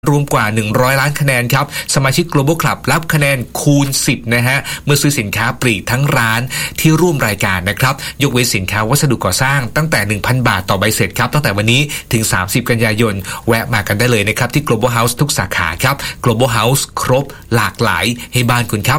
รวมกว่า100ล้านคะแนนครับสมาชิก Global Club รับคะแนนคูณ10นะฮะเมื่อซื้อสินค้าปลีกทั้งร้านที่ร่วมรายการนะครับยกเว้นสินค้าวัสดุก่อสร้างตั้งแต่ 1,000 บาทต่อใบเสร็จครับตั้งแต่วันนี้ถึง30กันยายนแวะมากันได้เลยนะครับที่ Global House ทุกสาขาครับ Global House ครบหลากหลายให้บ้านคุณครับ